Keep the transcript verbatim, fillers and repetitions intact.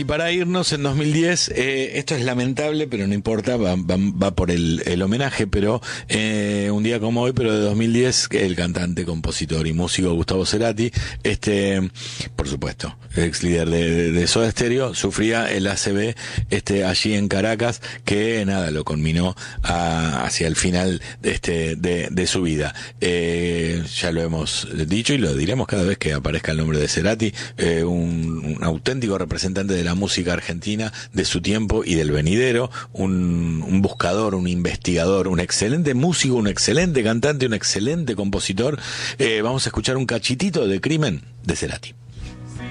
para irnos en dos mil diez, eh, esto es lamentable, pero no importa, va, va, va por el, el homenaje, pero eh, un día como hoy, pero de dos mil diez, el cantante, compositor y músico Gustavo Cerati, este, por supuesto, ex líder de, de, de Soda Stereo, sufría el A C V este, allí en Caracas, que nada, lo conminó a, hacia el final de, este, de, de su vida. Eh, ya lo hemos dicho y lo diremos cada vez que aparezca el nombre de Cerati, eh, un, un auténtico representante de la música argentina de su tiempo y del venidero, un, un buscador, un investigador, un excelente músico, un excelente cantante, un excelente compositor. Eh, vamos a escuchar un cachitito de Crimen de Cerati.